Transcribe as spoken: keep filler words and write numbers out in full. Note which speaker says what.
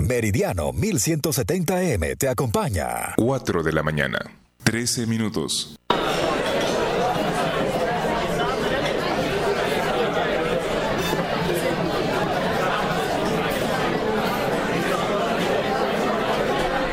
Speaker 1: Meridiano mil ciento setenta M te acompaña.
Speaker 2: cuatro de la mañana, trece minutos.